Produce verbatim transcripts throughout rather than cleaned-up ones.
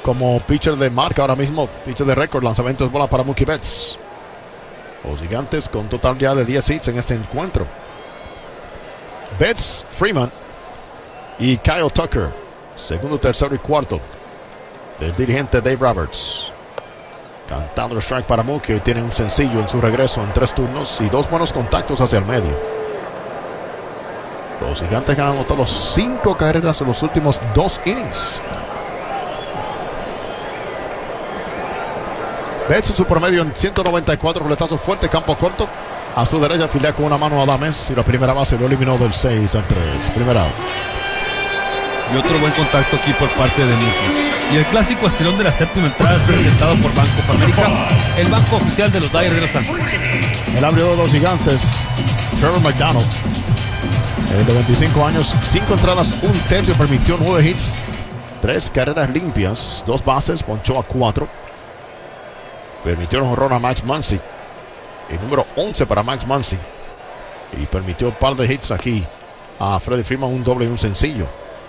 como pitcher de marca ahora mismo, pitcher de récord, lanzamientos bola para Mookie Betts. Los Gigantes con total ya de diez hits en este encuentro. Betts, Freeman y Kyle Tucker. Segundo, tercero y cuarto del dirigente Dave Roberts. Cantando el strike para Mookie. Tiene un sencillo en su regreso en tres turnos y dos buenos contactos hacia el medio. Los Gigantes han anotado cinco carreras en los últimos dos innings. Betts en su promedio en ciento noventa y cuatro, roletazo fuerte, campo corto. A su derecha filea con una mano a Adames y la primera base lo eliminó del seis al tres. Primera out. Y otro buen contacto aquí por parte de Mookie. Y el clásico estirón de la séptima entrada es presentado por Bank of America, el banco oficial de los Dodgers de Los Ángeles. El abridor de los Gigantes, Trevor McDonald, el de veinticinco años, cinco entradas, un tercio, permitió nueve hits, tres carreras limpias, dos bases, ponchó a cuatro. Permitió un jonrón a Max Muncy, el número once para Max Muncy, y permitió un par de hits aquí a Freddie Freeman, un doble y un sencillo.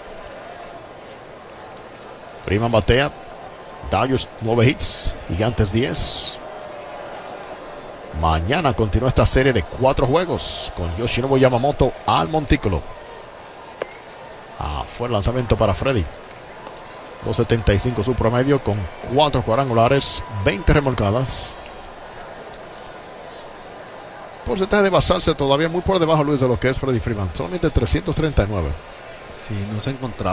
Freeman batea, Dodgers nueve hits, Gigantes diez. Mañana continúa esta serie de cuatro juegos con Yoshinobu Yamamoto al montículo. Ah, fue el lanzamiento para Freddy. dos setenta y cinco su promedio con cuatro cuadrangulares, veinte remolcadas. Porcentaje de basarse todavía muy por debajo, Luis, de lo que es Freddy Freeman. Solamente trescientos treinta y nueve. Sí, no se ha encontrado.